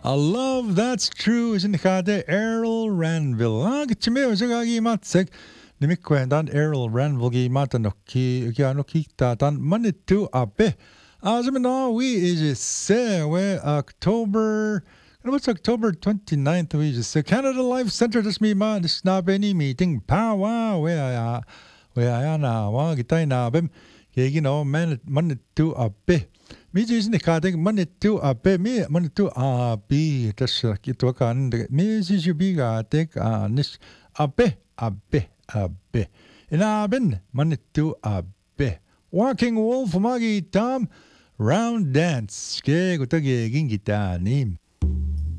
I love that's true is in the Errol Ranville. 그쯤에 어저가기 맛색 님이 kwendaan Errol Ranville gi matanoki gianoki dan manitu abe. Azamina we is say we October. What's October 29th? We just say Canada Life Center. This me ma this na beni meeting power we na wa gitay na bem. Kegi no man manitu abe. Mi is ni kadeng manitu abe mi manitu abi tas kito kan mi is biga tek nis abe. Inaben manitu abe. Walking Wolf magi tam round dance. Ke kutagi gingita nim.